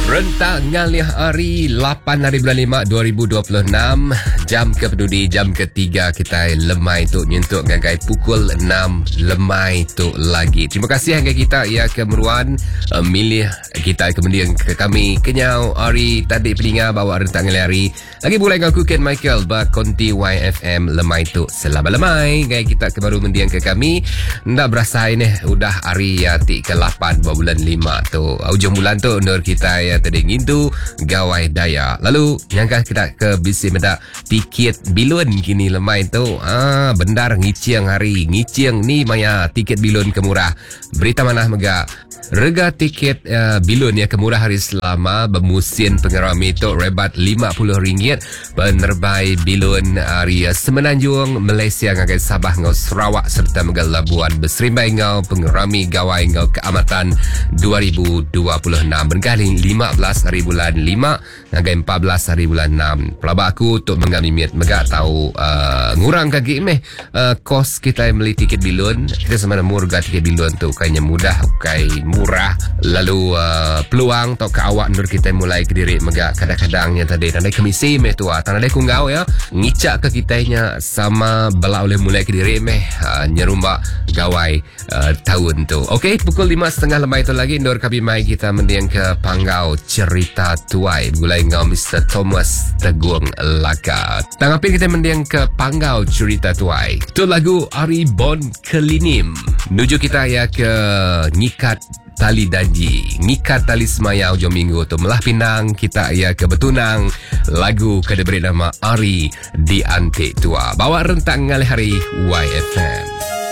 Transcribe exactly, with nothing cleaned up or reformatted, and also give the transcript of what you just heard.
Rentak ngalih hari lapan hari bulan lima dua ribu dua puluh enam. Jam ke peduli, jam ketiga kita lemai tu nyentuk ngagai pukul enam lemai tu lagi. Terima kasih hangga kita ya kemeruan uh, milih kita kemudian ke kami kenyau hari tadi peninga bawa rentak ngalih hari. Lagi mulai dengan Ken Michael ba konti Y F M lemai tu selama lemai gaya kita kebaru mendiang ke kami. Ndak berasa ini udah hari ya ti ke lapan bulan lima tu. Ujung bulan tu nur kita ya tadi ngintu gawai daya. Lalu nyangka kita ke bisi medak tiket bilun kini lemai tu. Ah, bendar ngiciang hari. Ngiciang ni maya tiket bilun kemurah. Berita mana mega rega tiket uh, bilun ya kemurah hari selama bermusim pengerami tu rebat lima puluh ringgit penerbai bilun hari uh, Semenanjung Malaysia ngagai Sabah ngau Sarawak serta mega Labuan berserimbai ngau pengerami gawai ngau keamatan dua ribu dua puluh enam berkali lima belas hari bulan lima ngagai empat belas hari bulan enam. Pelabak aku untuk mengamimit mega tahu uh, ngurang kaki meh uh, kos kita beli tiket bilun kita semana murga tiket bilun tu kayaknya mudah kai murah. Lalu uh, peluang atau ke awak nur kita mulai ke diri mega kadang-kadangnya tadi tandai komisi meh tua tandai kunggau ya ngicak ke kitanya sama bala oleh mulai ke diri meh uh, nyerumba gawai uh, tahun tu. Okey, pukul lima setengah lemai tu lagi nur kami mai kita mendiang ke Panggau cerita tuai gulai ngau Mister Thomas Teguang Laka. Tanggapin kita mendiang ke Panggau cerita tuai. Tu lagu Ari Bon Kelinim. Nuju kita ya ke ngikat tali janji, ngikat tali semaya hujung minggu tu melah pinang kita ya ke Betunang. Lagu kada beri nama Ari di Antik Tua. Bawa rentak ngalih hari Y F M.